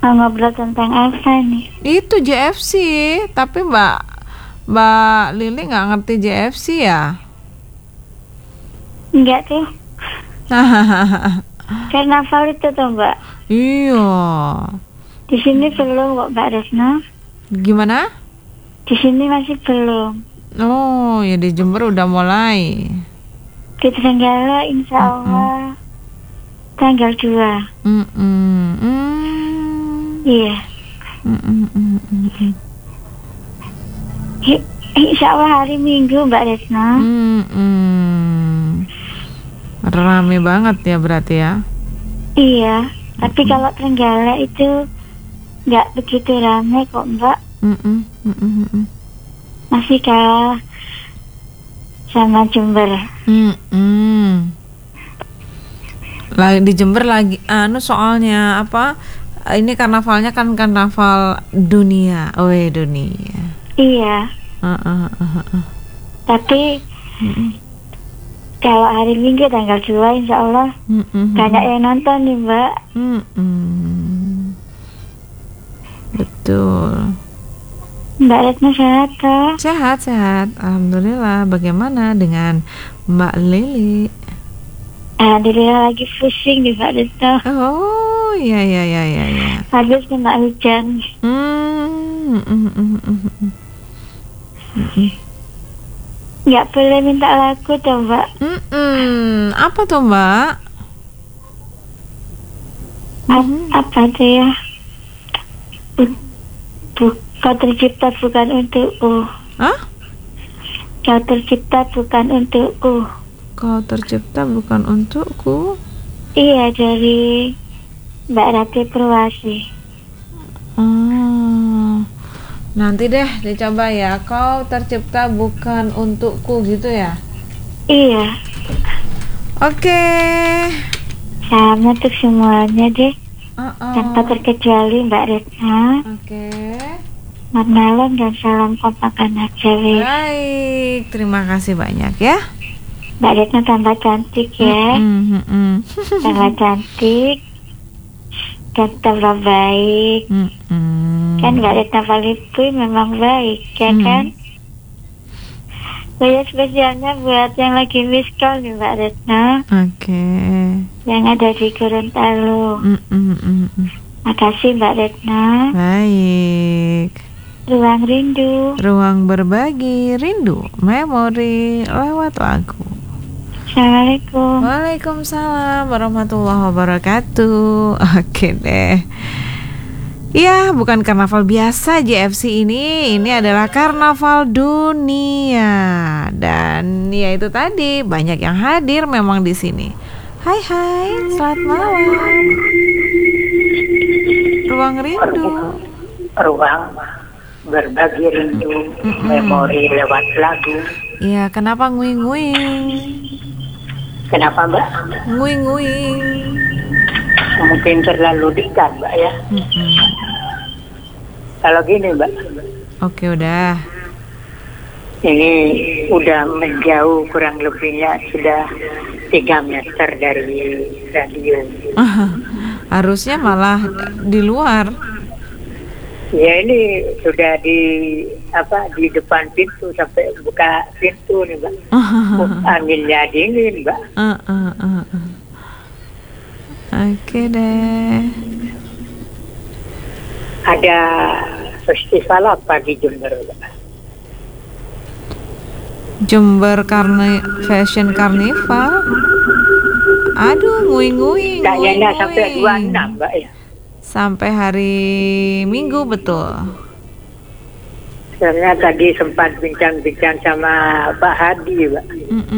Mau ngobrol tentang apa nih? Itu JFC, tapi Mbak Lili nggak ngerti JFC ya? Enggak tuh. Karnaval itu tuh Mbak. Iya. Di sini belum kok Mbak Retno. Gimana? Di sini masih belum. Oh, ya di Jember udah mulai. Di Trenggalek insya Allah tanggal 2. Iya. Insya Allah hari Minggu Mbak Retno. Rame banget ya berarti ya? Iya. Tapi kalau Trenggalek itu nggak begitu rame kok Mbak. Masih kalah sama Jember. Lagi di Jember lagi soalnya apa? Ini karnavalnya kan karnaval dunia. Dunia. Iya. Tapi kalau hari Minggu tanggal 2 insya Allah banyak yang nonton nih Mbak. Betul. Mbak Retno sehat toh? Sehat. Alhamdulillah. Bagaimana dengan Mbak Lili? Alhamdulillah lagi pusing nih Mbak Retno. Oh, iya. Habis kena hujan. Nggak boleh minta lagu toh Mbak. Apa tuh Mbak? Apa tuh ya? Kau tercipta bukan untukku. Hah? Kau tercipta bukan untukku. Kau tercipta bukan untukku. Iya, dari Mbak Rati Purwasi. Nanti deh dicoba ya. Kau tercipta bukan untukku gitu ya. Iya. Oke. Sama untuk semuanya deh. Tanpa terkecuali Mbak Retno. Oke. Selamat malam dan salam kompakan aja. Baik, terima kasih banyak ya. Mbak Retno tambah cantik ya. Tambah cantik dan tambah baik. Kan Mbak Retno Palipui memang baik ya kan. Saya spesialnya buat yang lagi miss call nih Mbak Retno. Oke. Yang ada di Gorontalo. Makasih Mbak Retno. Baik. Ruang rindu. Ruang berbagi rindu, memori lewat lagu. Assalamualaikum. Waalaikumsalam warahmatullahi wabarakatuh. Oke deh. Ya, bukan karnaval biasa JFC ini adalah karnaval dunia. Dan ya itu tadi, banyak yang hadir memang di sini. Hai, selamat malam. Ruang rindu. Ruang berbagi rindu, memori lewat lagu. Iya, kenapa nguing-nguing? Kenapa Mbak? Nguing-nguing. Mungkin terlalu dekat Mbak ya. Kalau gini Mbak. Oke, udah. Ini udah menjauh, kurang lebihnya sudah 3 meter dari radio. Harusnya malah di luar. Ya ini sudah di depan pintu, sampai buka pintu nih Mbak. Anginnya dingin Mbak. Oke deh. Ada festival apa di Jember Mbak? Jember Fashion Carnival. Aduh, nguing-nguing. Kayaknya sampai 26 Mbak ya. Sampai hari Minggu, betul. Karena tadi sempat bincang-bincang sama Pak Hadi Mbak.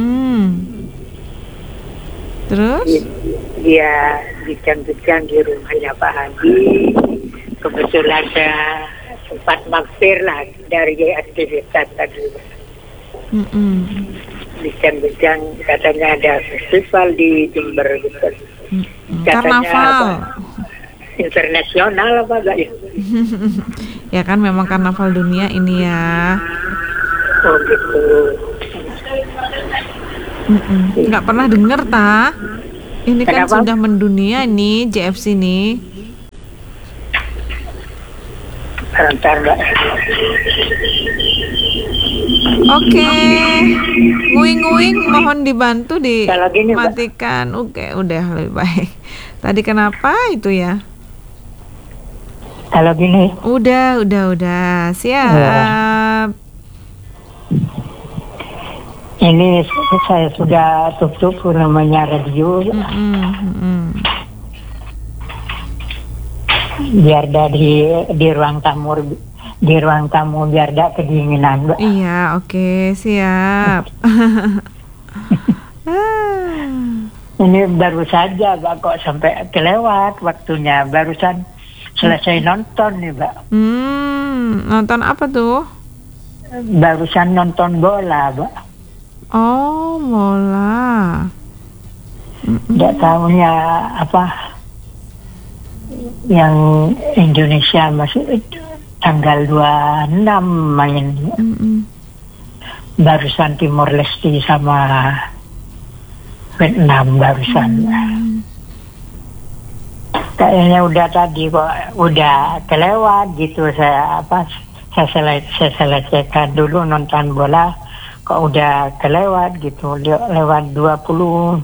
Terus? Dia bincang-bincang di rumahnya Pak Hadi. Kebetulan saya sempat mampir lah dari aktivitas tadi. Bincang-bincang, katanya ada festival di Jember gitu. Karnaval internasional apa enggak ya? Ya kan memang karnaval dunia ini ya. Oh gitu. Nggak pernah dengar Ini kan Kenapa? sudah mendunia nih JFC nih. Sebentar, Mbak. Oke. Nguing-nguing mohon dibantu Kalau gini, Mbak. dimatikan. Oke, udah lebih baik. Tadi kenapa itu ya? Kalau gini, Udah. Siap. ini saya sudah tutup namanya radio. Biar di ruang tamu biar tidak kedinginan, Mbak. Iya, oke, siap. Ini baru saja, Mbak, kok sampai kelewat waktunya. Barusan selesai nonton nih, Mbak. Nonton apa tuh? Barusan nonton bola, Mbak. Oh, bola. Tidak tahunya apa yang Indonesia masih tanggal 26 main. Barusan Timor Leste sama Vietnam barusan. Kayaknya udah tadi kok udah kelewat gitu. Saya selesaikan dulu nonton bola kok udah kelewat gitu. Lewat 20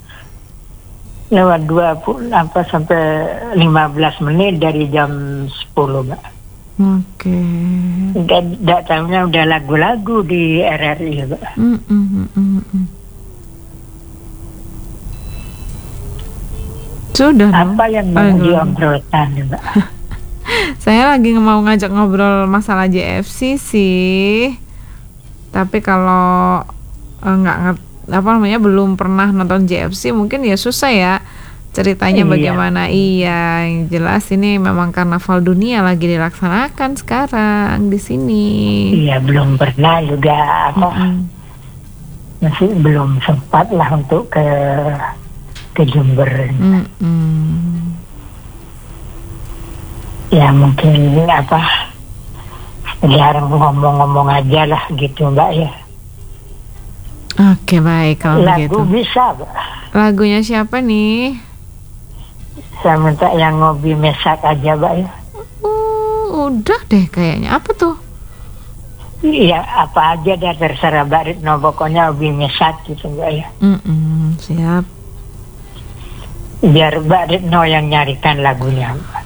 sampai 15 menit dari jam 10, Mbak. Oke. Tidak tahunya udah lagu-lagu di RRI, Mbak. Sudah apa yang mau diobrolkan, Mbak? Saya lagi mau ngajak ngobrol masalah JFC sih. Tapi kalau belum pernah nonton JFC mungkin ya susah ya ceritanya bagaimana. Iya, yang jelas ini memang karnaval dunia lagi dilaksanakan sekarang di sini. Iya, belum pernah juga masih belum sempat lah untuk ke Jember. Ya mungkin jarang ngomong-ngomong aja lah gitu, Mbak ya. Oke, baik kalau begitu. Lagu bisa, Mbak. Lagunya siapa nih? Saya minta yang Ngobi Mesak aja, Mbak ya. Udah deh kayaknya. Apa tuh? Iya, apa aja dah terserah Mbak Ritno, pokoknya Ngobi Mesak gitu, Mbak ya. Siap. Biar Mbak Ritno yang nyarikan lagunya, Mbak.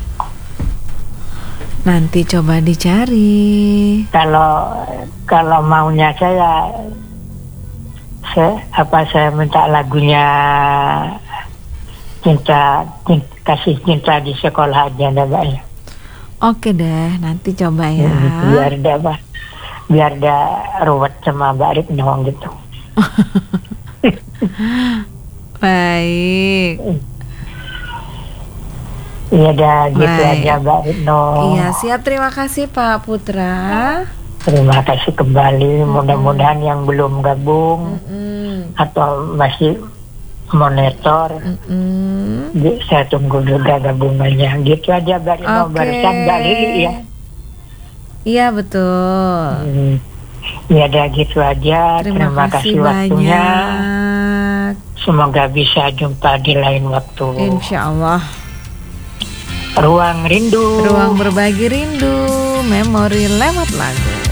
Nanti coba dicari. Kalau maunya saya minta lagunya kasih cinta di sekolah aja, Mbak ya. Oke deh, nanti coba ya. Biar dah ruwet sama Mbak Ritno gitu. Baik. Iya dah gitu aja, Mbak Ritno. Iya, siap. Terima kasih Pak Putra. Terima kasih kembali. Mudah-mudahan yang belum gabung atau masih monitor, saya tunggu juga gabungannya. Gitu aja, Mbak Ritno. Barusan Mbak Lili ya. Iya, betul. Ya dah gitu aja. Terima kasih waktunya. Banyak. Semoga bisa jumpa di lain waktu. Insya Allah. Ruang rindu. Ruang berbagi rindu. Memori lewat lagu.